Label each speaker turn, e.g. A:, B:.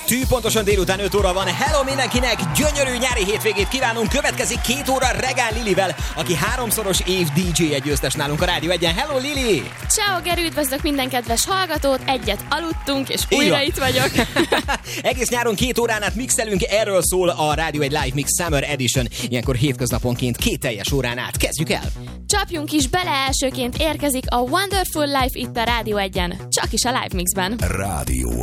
A: 2, pontosan délután 5 óra van. Hello mindenkinek, gyönyörű nyári hétvégét kívánunk. Következik 2 óra Regán Lilivel, aki 3-szoros év DJ-je győztes nálunk a Rádió 1-en. Hello Lili!
B: Ciao Gerő, üdvözlök minden kedves hallgatót, egyet aludtunk, és újra itt vagyok.
A: Egész nyáron 2 órán át mixelünk, erről szól a Rádió 1 Live Mix Summer Edition. Ilyenkor hétköznaponként 2 teljes órán át. Kezdjük el!
B: Csapjunk is bele, elsőként érkezik a Wonderful Life itt a Rádió 1-en, csak is a Live Mixben.
C: Rádió